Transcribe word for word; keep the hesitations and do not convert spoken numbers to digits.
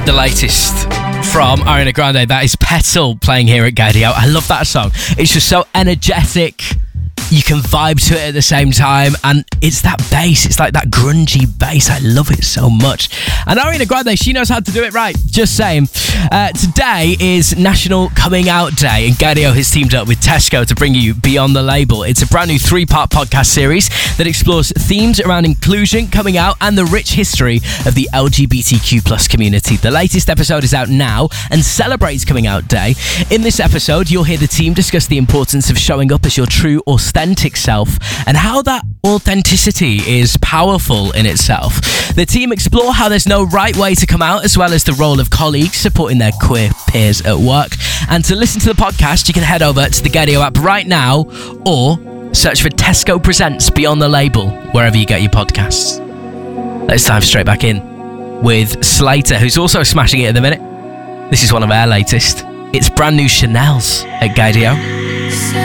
The latest from Ariana Grande, that is Petal, playing here at Gaydio. I love that song. It's just so energetic. You can vibe to it at the same time, and it's that bass. It's like that grungy bass. I love it so much. And Ariana Grande, she knows how to do it right. Just saying. Uh, today is National Coming Out Day, and Gaydio has teamed up with Tesco to bring you Beyond the Label. It's a brand new three-part podcast series that explores themes around inclusion, coming out, and the rich history of the L G B T Q plus community. The latest episode is out now and celebrates Coming Out Day. In this episode, you'll hear the team discuss the importance of showing up as your true authentic self and how that authenticity is powerful in itself. The team explore how there's no right way to come out, as well as the role of colleagues supporting their queer peers at work. And to listen to the podcast, you can head over to the Gaydio app right now, or search for Tesco Presents Beyond the Label wherever you get your podcasts. Let's dive straight back in with Slater, who's also smashing it at the minute. This is one of our latest. It's brand new Chanel's at Gaydio.